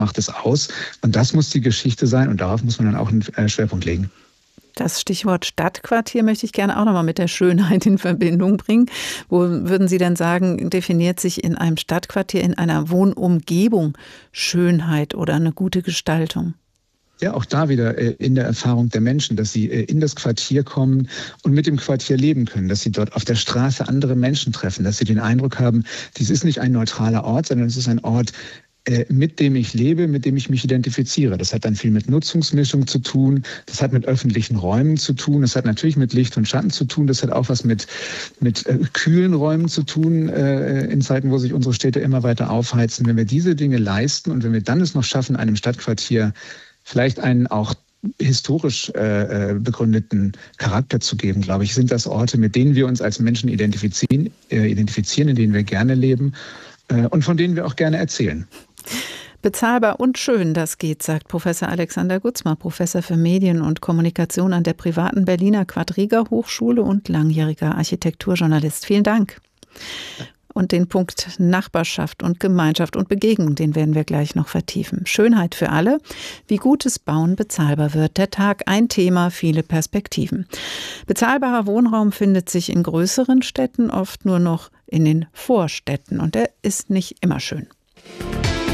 macht es aus? Und das muss die Geschichte sein und darauf muss man dann auch einen Schwerpunkt legen. Das Stichwort Stadtquartier möchte ich gerne auch nochmal mit der Schönheit in Verbindung bringen. Wo würden Sie denn sagen, definiert sich in einem Stadtquartier, in einer Wohnumgebung Schönheit oder eine gute Gestaltung? Ja, auch da wieder in der Erfahrung der Menschen, dass sie in das Quartier kommen und mit dem Quartier leben können, dass sie dort auf der Straße andere Menschen treffen, dass sie den Eindruck haben, dies ist nicht ein neutraler Ort, sondern es ist ein Ort, mit dem ich lebe, mit dem ich mich identifiziere. Das hat dann viel mit Nutzungsmischung zu tun, das hat mit öffentlichen Räumen zu tun, das hat natürlich mit Licht und Schatten zu tun, das hat auch was mit kühlen Räumen zu tun, in Zeiten, wo sich unsere Städte immer weiter aufheizen. Wenn wir diese Dinge leisten und wenn wir dann es noch schaffen, einem Stadtquartier vielleicht einen auch historisch begründeten Charakter zu geben, glaube ich, sind das Orte, mit denen wir uns als Menschen identifizieren, in denen wir gerne leben und von denen wir auch gerne erzählen. Bezahlbar und schön, das geht, sagt Professor Alexander Gutzma, Professor für Medien und Kommunikation an der privaten Berliner Quadriga Hochschule und langjähriger Architekturjournalist. Vielen Dank. Und den Punkt Nachbarschaft und Gemeinschaft und Begegnung, den werden wir gleich noch vertiefen. Schönheit für alle, wie gutes Bauen bezahlbar wird. Der Tag, ein Thema, viele Perspektiven. Bezahlbarer Wohnraum findet sich in größeren Städten oft nur noch in den Vorstädten und er ist nicht immer schön.